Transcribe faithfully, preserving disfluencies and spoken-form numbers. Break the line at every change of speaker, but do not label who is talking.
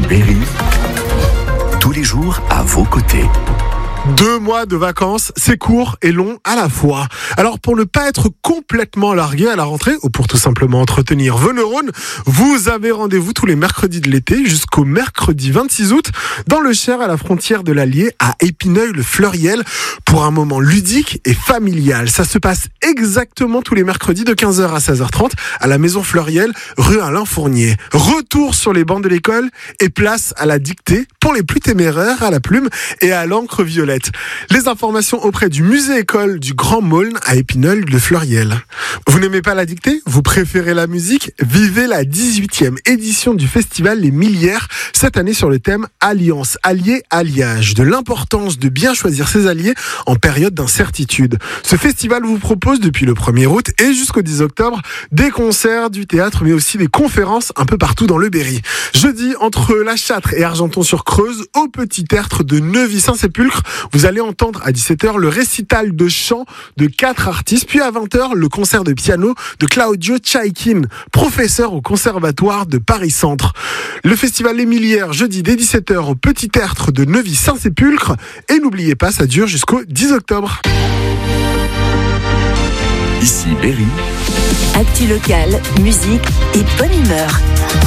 Berry, tous les jours à vos côtés.
Deux mois de vacances, c'est court et long à la fois. Alors pour ne pas être complètement largué à la rentrée, ou pour tout simplement entretenir vos neurones, vous avez rendez-vous tous les mercredis de l'été jusqu'au mercredi vingt-six août dans le Cher, à la frontière de l'Allier, à Épineuil-le-Fleuriel, pour un moment ludique et familial. Ça se passe exactement tous les mercredis de quinze heures à seize heures trente à la Maison Fleuriel, rue Alain Fournier. Retour sur les bancs de l'école et place à la dictée pour les plus téméraires, à la plume et à l'encre violette. Les informations auprès du musée-école du Grand Maulne à Épineuil-le-Fleuriel. Vous n'aimez pas la dictée ? Vous préférez la musique ? Vivez la dix-huitième édition du festival Les Millières, cette année sur le thème Alliance, Alliés, Alliage, de l'importance de bien choisir ses alliés en période d'incertitude. Ce festival vous propose depuis le premier août et jusqu'au dix octobre des concerts, du théâtre, mais aussi des conférences un peu partout dans le Berry. Jeudi, entre La Châtre et Argenton-sur-Creuse, au Petit Tertre de Neuvy-Saint-Sépulcre, vous allez entendre à dix-sept heures le récital de chant de quatre artistes, puis à vingt heures le concert de piano de Claudio Tchaikin, professeur au conservatoire de Paris-Centre. Le festival Les Millières, jeudi dès dix-sept heures au Petit Tertre de Neuvy-Saint-Sépulcre, et n'oubliez pas, ça dure jusqu'au dix octobre.
Ici Berry.
Actu locale, musique et bonne humeur.